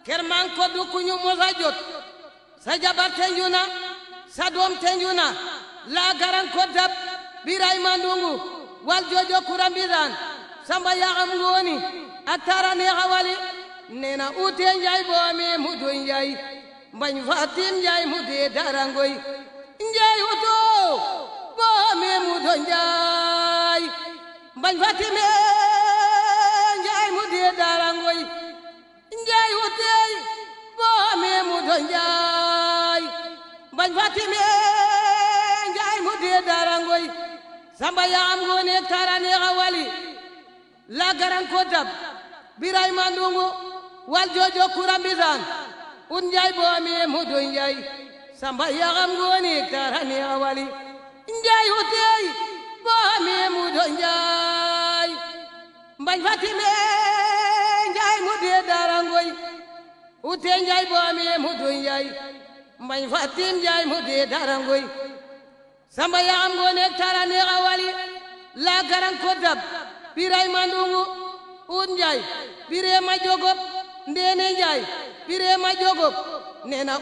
kerman ko du ku ñu mosa jot sa jabar tenju na sa doom tenju na la garan ko dab biray mandungu wal jojo kurambidan samba yaxam ngoni atara ne xawali nena ute njay bo me mudu njay mbañ fatim njay mude darangoy njay uto bo me mudu njay mbañ fatim njay mude darangoy njay ute bo me mudu njay mbañ fatim njay mude darangoy samba yaxam ngoni atara ne xawali la garan ko dab biray mandungu wal jojo kurambisan un njay bo mi mudu njay samba yaxam ngoni karani awali njay utey bo mi mudu njay mbañ fatime njay mude darangoy utey njay bo mi mudu njay mbañ fatim njay mude darangoy samba yaxam ngoni karani awali la garan ko dab biray mandungu un njay bire ma jogop ndene njay bire ma jogop nena